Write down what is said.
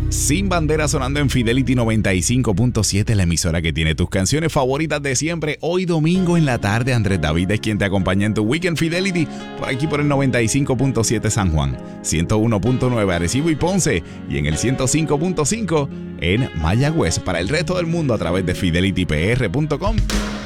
Sin Bandera sonando en Fidelity 95.7, la emisora que tiene tus canciones favoritas de siempre. Hoy domingo en la tarde, Andrés David es quien te acompaña en tu Weekend Fidelity, por aquí por el 95.7 San Juan, 101.9 Arecibo y Ponce, y en el 105.5 en Mayagüez, para el resto del mundo a través de fidelitypr.com.